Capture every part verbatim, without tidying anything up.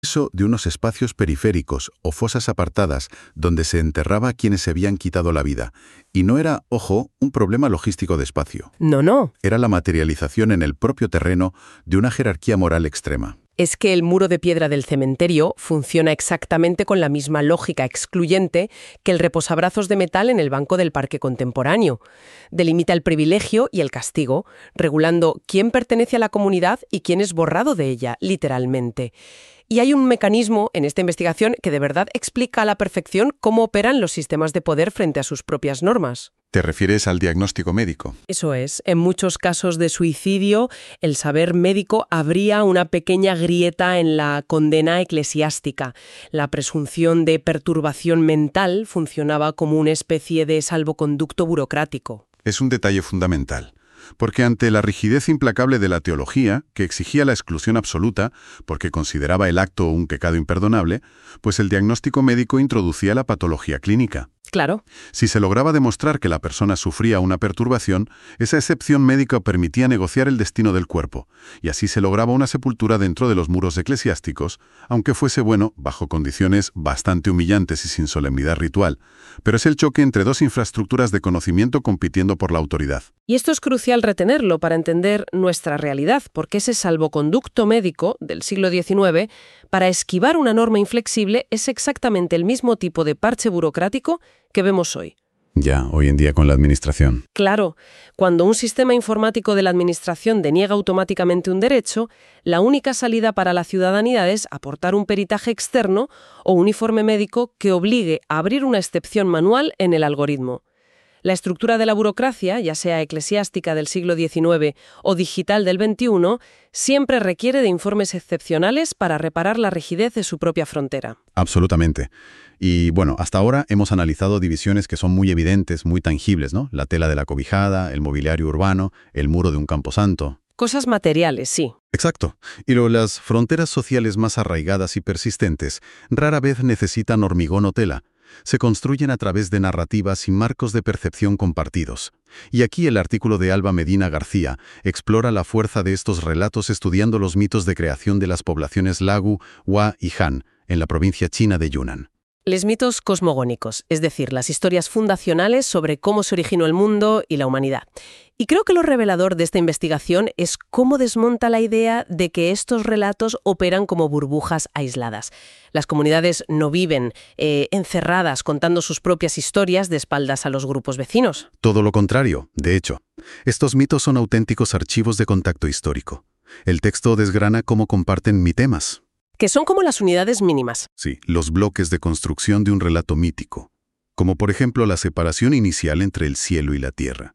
Eso de unos espacios periféricos o fosas apartadas donde se enterraba a quienes se habían quitado la vida. Y no era, ojo, un problema logístico de espacio. No, no. Era la materialización en el propio terreno de una jerarquía moral extrema. Es que el muro de piedra del cementerio funciona exactamente con la misma lógica excluyente que el reposabrazos de metal en el banco del parque contemporáneo. Delimita el privilegio y el castigo, regulando quién pertenece a la comunidad y quién es borrado de ella, literalmente. Y hay un mecanismo en esta investigación que de verdad explica a la perfección cómo operan los sistemas de poder frente a sus propias normas. ¿Te refieres al diagnóstico médico? Eso es. En muchos casos de suicidio, el saber médico abría una pequeña grieta en la condena eclesiástica. La presunción de perturbación mental funcionaba como una especie de salvoconducto burocrático. Es un detalle fundamental. Porque ante la rigidez implacable de la teología, que exigía la exclusión absoluta, porque consideraba el acto un pecado imperdonable, pues el diagnóstico médico introducía la patología clínica. Claro. Si se lograba demostrar que la persona sufría una perturbación, esa excepción médica permitía negociar el destino del cuerpo, y así se lograba una sepultura dentro de los muros eclesiásticos, aunque fuese, bueno, bajo condiciones bastante humillantes y sin solemnidad ritual. Pero es el choque entre dos infraestructuras de conocimiento compitiendo por la autoridad. Y esto es crucial retenerlo para entender nuestra realidad, porque ese salvoconducto médico del siglo diecinueve, para esquivar una norma inflexible, es exactamente el mismo tipo de parche burocrático que vemos hoy. Ya, hoy en día con la administración. Claro, cuando un sistema informático de la administración deniega automáticamente un derecho, la única salida para la ciudadanía es aportar un peritaje externo o un informe médico que obligue a abrir una excepción manual en el algoritmo. La estructura de la burocracia, ya sea eclesiástica del siglo diecinueve o digital del veintiuno, siempre requiere de informes excepcionales para reparar la rigidez de su propia frontera. Absolutamente. Y bueno, hasta ahora hemos analizado divisiones que son muy evidentes, muy tangibles, ¿no? La tela de la cobijada, el mobiliario urbano, el muro de un camposanto. Cosas materiales, sí. Exacto. Y luego las fronteras sociales más arraigadas y persistentes rara vez necesitan hormigón o tela. Se construyen a través de narrativas y marcos de percepción compartidos. Y aquí el artículo de Alba Medina García explora la fuerza de estos relatos estudiando los mitos de creación de las poblaciones Lagu, Hua y Han, en la provincia china de Yunnan. Los mitos cosmogónicos, es decir, las historias fundacionales sobre cómo se originó el mundo y la humanidad. Y creo que lo revelador de esta investigación es cómo desmonta la idea de que estos relatos operan como burbujas aisladas. Las comunidades no viven eh, encerradas contando sus propias historias de espaldas a los grupos vecinos. Todo lo contrario, de hecho. Estos mitos son auténticos archivos de contacto histórico. El texto desgrana cómo comparten mitemas. Que son como las unidades mínimas. Sí, los bloques de construcción de un relato mítico, como por ejemplo la separación inicial entre el cielo y la tierra.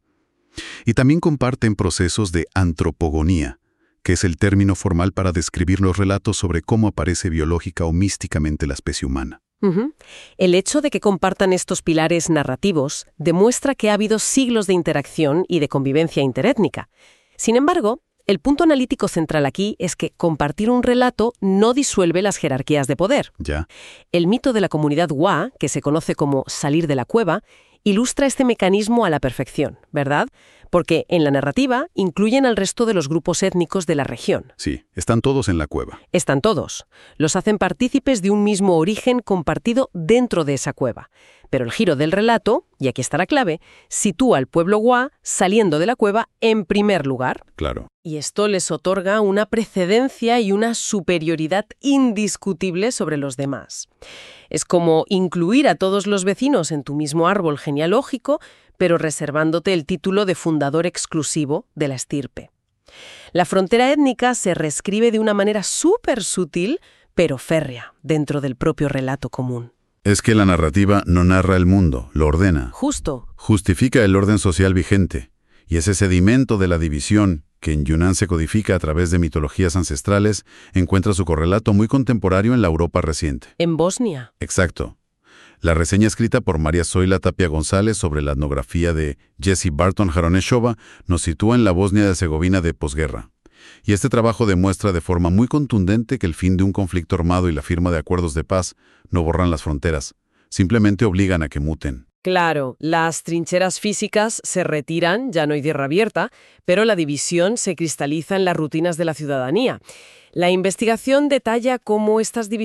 Y también comparten procesos de antropogonía, que es el término formal para describir los relatos sobre cómo aparece biológica o místicamente la especie humana. Uh-huh. El hecho de que compartan estos pilares narrativos demuestra que ha habido siglos de interacción y de convivencia interétnica. Sin embargo, el punto analítico central aquí es que compartir un relato no disuelve las jerarquías de poder. Ya. El mito de la comunidad Hua, que se conoce como salir de la cueva, ilustra este mecanismo a la perfección, ¿verdad? Porque en la narrativa incluyen al resto de los grupos étnicos de la región. Sí, están todos en la cueva. Están todos. Los hacen partícipes de un mismo origen compartido dentro de esa cueva. Pero el giro del relato, y aquí está la clave, sitúa al pueblo Hua saliendo de la cueva en primer lugar. Claro. Y esto les otorga una precedencia y una superioridad indiscutible sobre los demás. Es como incluir a todos los vecinos en tu mismo árbol genealógico, pero reservándote el título de fundador exclusivo de la estirpe. La frontera étnica se reescribe de una manera súper sutil, pero férrea, dentro del propio relato común. Es que la narrativa no narra el mundo, lo ordena. Justo. Justifica el orden social vigente. Y ese sedimento de la división, que en Yunnan se codifica a través de mitologías ancestrales, encuentra su correlato muy contemporáneo en la Europa reciente. En Bosnia. Exacto. La reseña escrita por María Zoila Tapia González sobre la etnografía de Jessie Barton Jaroneshova nos sitúa en la Bosnia de Herzegovina de posguerra. Y este trabajo demuestra de forma muy contundente que el fin de un conflicto armado y la firma de acuerdos de paz no borran las fronteras, simplemente obligan a que muten. Claro, las trincheras físicas se retiran, ya no hay guerra abierta, pero la división se cristaliza en las rutinas de la ciudadanía. La investigación detalla cómo estas divisiones